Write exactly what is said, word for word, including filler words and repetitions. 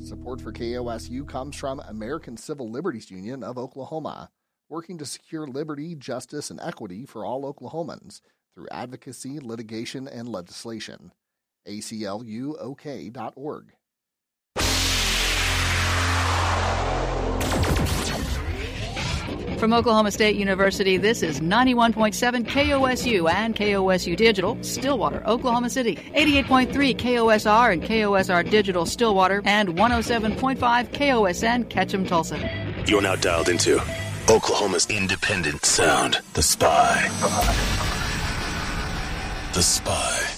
Support for K O S U comes from American Civil Liberties Union of Oklahoma, working to secure liberty, justice, and equity for all Oklahomans through advocacy, litigation, and legislation. A C L U O K dot org. From Oklahoma State University, this is ninety-one point seven K O S U and K O S U Digital, Stillwater, Oklahoma City. eighty-eight point three K O S R and K O S R Digital, Stillwater, and one oh seven point five K O S N, Ketchum, Tulsa. You're now dialed into Oklahoma's independent sound, The Spy. The Spy.